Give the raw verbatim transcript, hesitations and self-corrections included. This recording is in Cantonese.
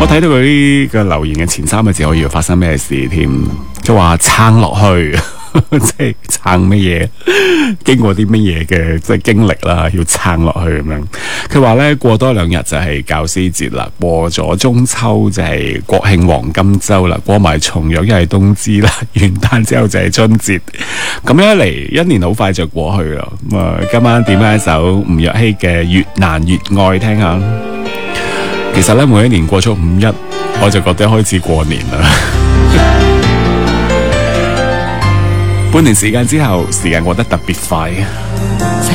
我睇到佢呢個留言嘅前三個字，我以為發生咩事添，就話撐落去。即係撐乜嘢？經過啲乜嘢嘅即係經歷啦，要撐落去咁樣。佢話咧過多兩日就係教師節啦，過咗中秋就係國慶黃金周啦，過埋重陽又係冬至啦，元旦之後就係春節。咁樣一嚟，一年好快就過去啦。咁啊，今晚點翻一首吳若希嘅《越難越愛》聽下。其實咧，每一年過咗五一，我就覺得開始過年啦。半年時間之後，時間過得特別快。